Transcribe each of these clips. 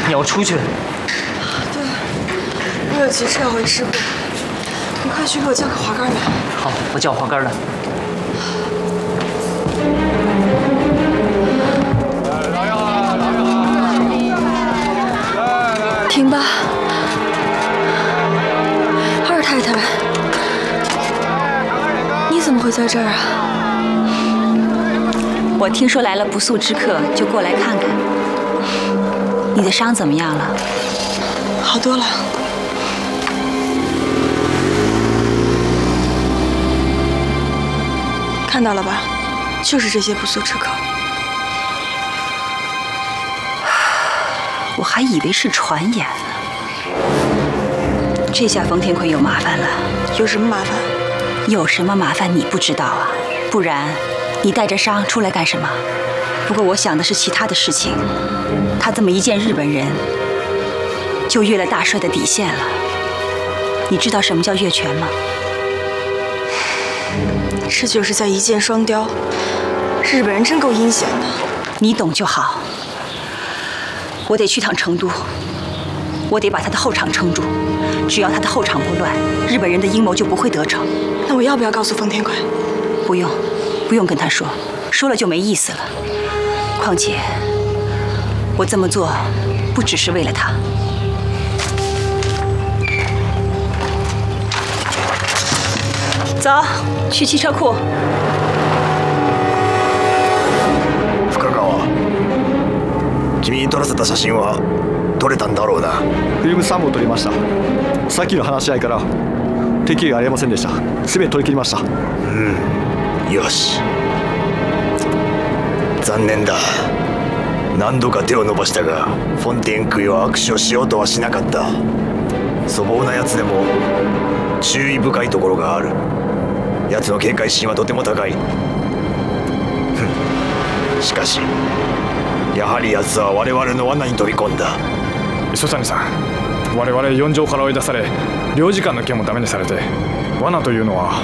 你要出去？ 对，我有急事要回师部，你快去给我叫个滑竿来。 好，我叫滑竿来。 停吧，二太太，你怎么会在这儿啊？ 我听说来了不速之客，就过来看看。你的伤怎么样了？ 好多了。看到了吧？就是这些不速之客。 我还以为是传言呢。这下冯天魁有麻烦了。 有什么麻烦？ 有什么麻烦你不知道啊？不然你带着伤出来干什么？不过我想的是其他的事情。他这么一见日本人，就越了大帅的底线了。你知道什么叫越权吗？ 这就是在一箭双雕。日本人真够阴险的。 你懂就好。我得去趟成都，我得把他的后场撑住。只要他的后场不乱，日本人的阴谋就不会得逞。 那我要不要告诉冯天魁？ 不用，不用跟他说，说了就没意思了。况且，我这么做不只是为了他。走，去汽车库。 深川。君に撮らせた写真は撮れたんだろうな。 フィルム3本撮りました。さっきの話し合いから敵がありませんでした。全て取り切りました。 よし。残念だ。何度か手を伸ばしたがフォンティエンクイは握手をしようとはしなかった。粗暴なやつでも注意深いところがある。やつの警戒心はとても高い。しかしやはり奴は我々の罠に飛び込んだ。 磯谷さん、我々4条から追い出され領事館の件もダメにされて、罠というのは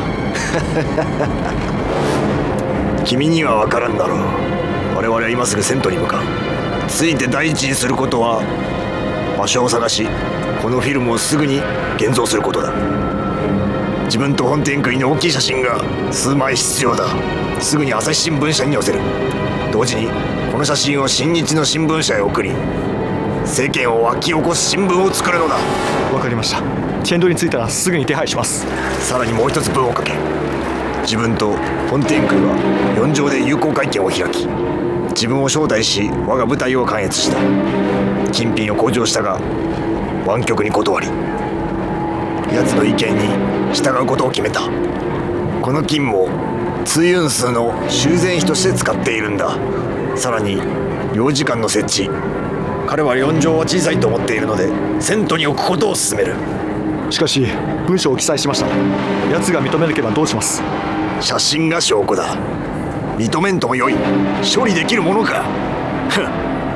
君には分からんだろう。我々は今すぐセントに向かう。ついて第一にすることは場所を探し、このフィルムをすぐに現像することだ。自分と本店区の大きい写真が数枚必要だ。すぐに朝日新聞社に載せる。同時にこの写真を新日の新聞社へ送り、世間を沸き起こす新聞を作るのだ。 わかりました。チェンドに着いたらすぐに手配します。 さらにもう一つ文を書け。自分と本店区は4条で友好会見を開き、自分を招待し我が部隊を観閲した。金品を向上したが湾曲に断り、奴の意見に従うことを決めた。この金もツユン数の修繕費として使っているんだ。さらに領事館の設置、彼は4条は小さいと思っているのでセントに置くことを勧める。 しかし文書を記載しました。奴が認めなければどうします？ 写真が証拠だ。認めんともよい。処理できるものか。ふん。